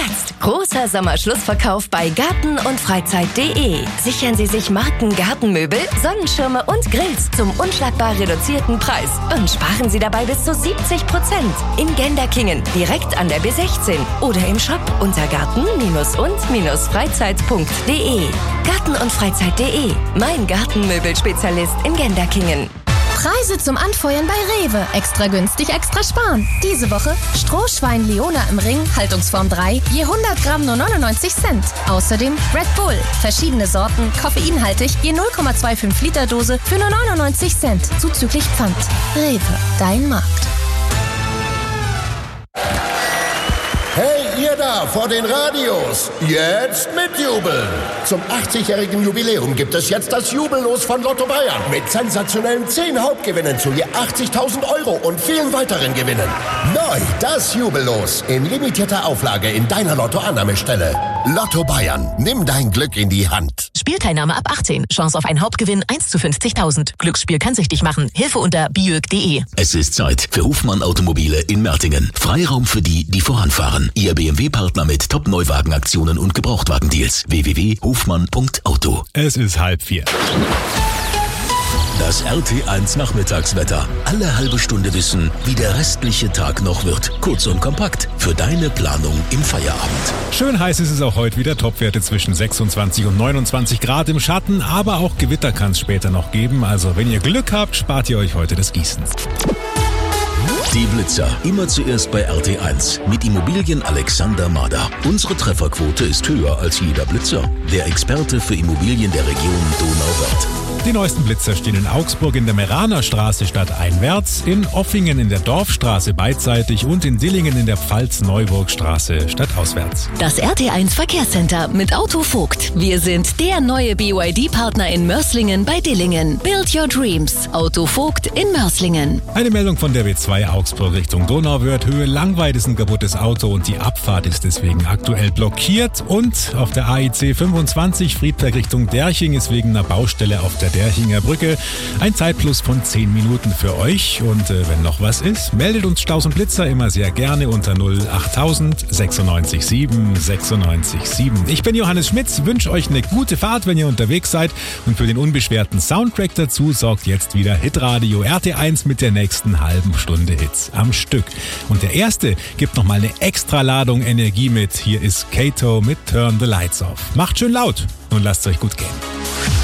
Jetzt großer Sommerschlussverkauf bei Garten- und Freizeit.de. Sichern Sie sich Marken-Gartenmöbel, Sonnenschirme und Grills zum unschlagbar reduzierten Preis und sparen Sie dabei bis zu 70%. In Genderkingen, direkt an der B16 oder im Shop unter garten-und-freizeit.de. Garten- und Freizeit.de, mein Gartenmöbelspezialist in Genderkingen. Preise zum Anfeuern bei Rewe. Extra günstig, extra sparen. Diese Woche Strohschwein Leona im Ring, Haltungsform 3, je 100 Gramm nur 99 Cent. Außerdem Red Bull, verschiedene Sorten, koffeinhaltig, je 0,25 Liter Dose für nur 99 Cent, zuzüglich Pfand. Rewe, dein Markt. Hey, ihr da vor den Radios, jetzt mitjubeln! Zum 80-jährigen Jubiläum gibt es jetzt das Jubellos von Lotto Bayern mit sensationellen 10 Hauptgewinnen zu je 80.000 Euro und vielen weiteren Gewinnen. Neu das Jubellos in limitierter Auflage in deiner Lotto-Annahmestelle. Lotto Bayern, nimm dein Glück in die Hand. Spielteilnahme ab 18. Chance auf einen Hauptgewinn 1 zu 50.000. Glücksspiel kann süchtig machen. Hilfe unter biög.de. Es ist Zeit für Hofmann Automobile in Mertingen. Freiraum für die, die voranfahren. Ihr BMW-Partner mit Top-Neuwagenaktionen und Gebrauchtwagendeals. www.hofmann.auto. Es ist 3:30. Das RT1 Nachmittagswetter. Alle halbe Stunde wissen, wie der restliche Tag noch wird. Kurz und kompakt für deine Planung im Feierabend. Schön heiß ist es auch heute wieder. Topwerte zwischen 26 und 29 Grad im Schatten. Aber auch Gewitter kann es später noch geben. Also wenn ihr Glück habt, spart ihr euch heute das Gießen. Die Blitzer. Immer zuerst bei RT1. Mit Immobilien Alexander Mader. Unsere Trefferquote ist höher als jeder Blitzer. Der Experte für Immobilien der Region Donauwörth. Die neuesten Blitzer stehen in Augsburg in der Meranerstraße stadteinwärts, in Offingen in der Dorfstraße beidseitig und in Dillingen in der Pfalz-Neuburgstraße stadtauswärts. Das RT1 Verkehrscenter mit Auto Vogt. Wir sind der neue BYD-Partner in Mörslingen bei Dillingen. Build your dreams. Auto Vogt in Mörslingen. Eine Meldung von der B2 Augsburg Richtung Donauwörth. Höhe Langweid ist ein kaputtes Auto und die Abfahrt ist deswegen aktuell blockiert. Und auf der AIC 25 Friedberg Richtung Derching ist wegen einer Baustelle auf der Derchinger Brücke ein Zeitplus von 10 Minuten für euch. Und wenn noch was ist, meldet uns Staus und Blitzer immer sehr gerne unter 08000 96 7 96 7. Ich bin Johannes Schmitz, wünsche euch eine gute Fahrt, wenn ihr unterwegs seid. Und für den unbeschwerten Soundtrack dazu sorgt jetzt wieder Hitradio RT1 mit der nächsten halben Stunde Hits am Stück. Und der erste gibt nochmal eine extra Ladung Energie mit. Hier ist Kato mit Turn the Lights Off. Macht schön laut und lasst es euch gut gehen.